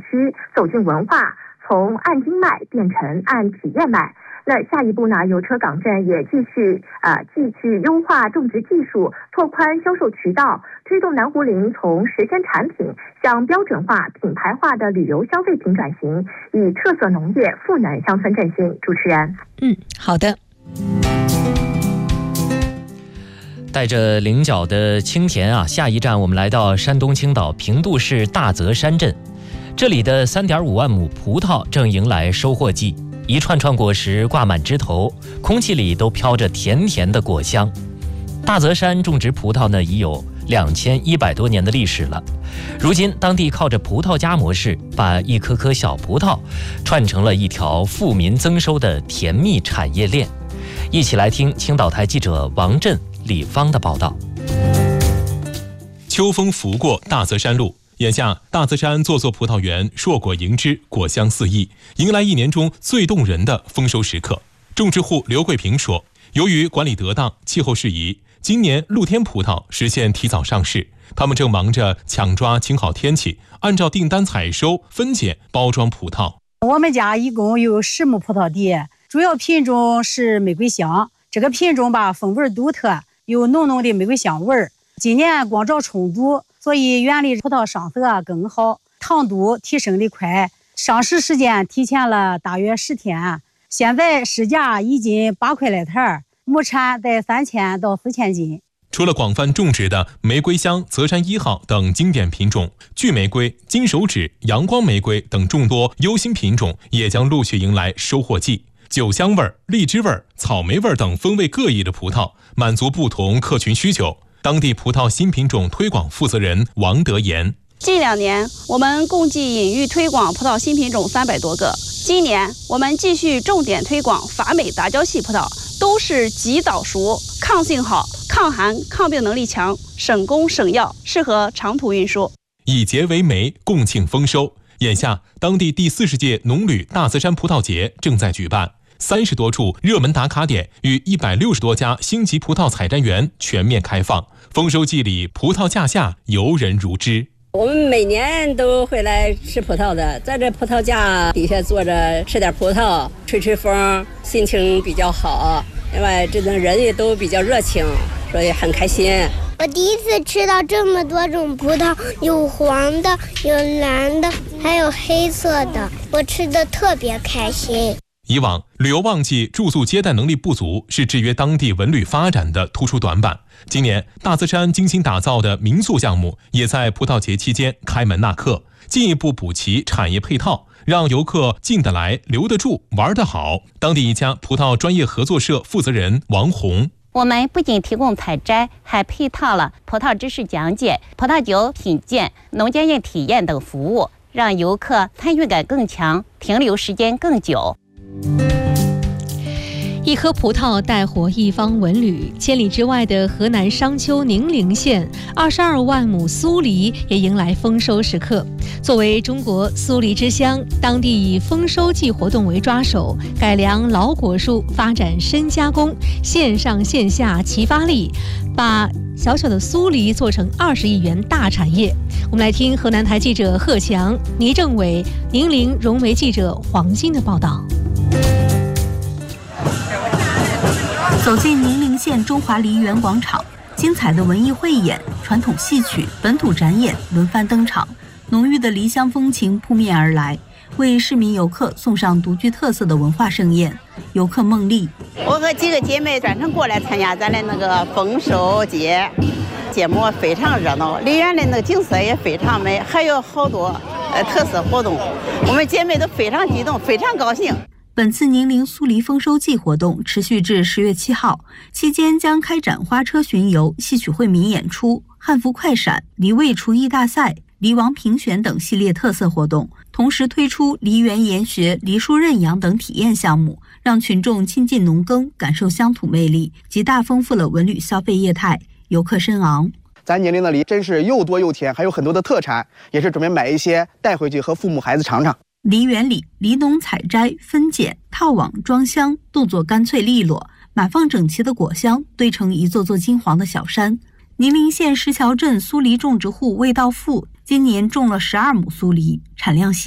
区，走进文化，从按经脉变成按体验脉。那下一步呢，油车港镇也继续优化种植技术，拓宽销售渠道，推动南湖林从实鲜产品向标准化、品牌化的旅游消费品转型，以特色农业赋能乡村振兴。主持人， 好的。 带着菱角的清甜啊，下一站我们来到山东青岛平度市大泽山镇，这里的3.5万亩葡萄正迎来收获季。一串串果实挂满枝头，空气里都飘着甜甜的果香。大泽山种植葡萄呢，已有2100多年的历史了。如今，当地靠着葡萄加模式，把一颗颗小葡萄串成了一条富民增收的甜蜜产业链。一起来听青岛台记者王震、李芳的报道。 秋风拂过大泽山路。眼下，大泽山座座葡萄园硕果盈枝，果香四溢，迎来一年中最动人的丰收时刻。种植户刘桂平说，由于管理得当，气候适宜，今年露天葡萄实现提早上市。他们正忙着抢抓晴好天气，按照订单采收、分拣、包装葡萄。 我们家一共有10亩葡萄地，主要品种是玫瑰香。这个品种吧，风味独特，有浓浓的玫瑰香味儿。今年光照充足，所以园里葡萄上色更好，糖度提升的快，上市时间提前了大约10天。现在市价1斤8块来台，亩产在3000到4000斤。 除了广泛种植的玫瑰香、泽山1号等经典品种，巨玫瑰、金手指、阳光玫瑰等众多优新品种也将陆续迎来收获季。酒香味、荔枝味、草莓味等风味各异的葡萄，满足不同客群需求。当地葡萄新品种推广负责人王德言： 近2年，我们共计引育推广葡萄新品种300多个。今年，我们继续重点推广法美杂交系葡萄，都是极早熟、抗性好、抗寒、抗病能力强、省工省药，适合长途运输。 以节为媒，共庆丰收。眼下，当地第40届农旅大泽山葡萄节正在举办。30多处热门打卡点与160多家星级葡萄采摘园全面开放。丰收季里，葡萄架下游人如织。 我们每年都会来吃葡萄的，在这葡萄架底下坐着吃点葡萄，吹吹风，心情比较好。另外，这种人也都比较热情，所以很开心。 我第一次吃到这么多种葡萄，有黄的，有蓝的，还有黑色的，我吃的特别开心。 以往旅游旺季住宿接待能力不足是制约当地文旅发展的突出短板。今年大泽山精心打造的民宿项目也在葡萄节期间开门纳客，进一步补齐产业配套，让游客进得来、留得住、玩得好。当地一家葡萄专业合作社负责人王红： 我们不仅提供采摘，还配套了葡萄知识讲解、葡萄酒品鉴、农检验体验等服务，让游客参与感更强，停留时间更久。 一颗葡萄带活一方文旅，千里之外的河南商丘宁陵县22万亩苏梨也迎来丰收时刻。作为中国苏梨之乡，当地以丰收季活动为抓手，改良老果树，发展深加工，线上线下齐发力，把小小的苏梨做成20亿元大产业。我们来听河南台记者贺强、倪政伟、宁陵融媒记者黄金的报道。 走进宁陵县中华梨园广场，精彩的文艺汇演、传统戏曲、本土展演轮番登场，浓郁的梨乡风情扑面而来，为市民游客送上独具特色的文化盛宴。游客孟丽： 我和几个姐妹专程过来参加咱的那个丰收节，节目非常热闹，梨园的那个景色也非常美，还有好多特色活动，我们姐妹都非常激动，非常高兴。 本次宁陵苏梨丰收季活动持续至10月7号，期间将开展花车巡游、戏曲惠民演出、汉服快闪、梨味厨艺大赛、梨王评选等系列特色活动，同时推出梨园研学、梨树认养等体验项目，让群众亲近农耕，感受乡土魅力，极大丰富了文旅消费业态，游客深昂。 咱宁陵的梨真是又多又甜，还有很多的特产，也是准备买一些带回去和父母孩子尝尝。 梨园里，梨农采摘、分拣、套网、装箱，动作干脆利落，码放整齐的果箱堆成一座座金黄的小山。宁陵县石桥镇苏梨种植户魏道富今年种了12亩苏梨，产量喜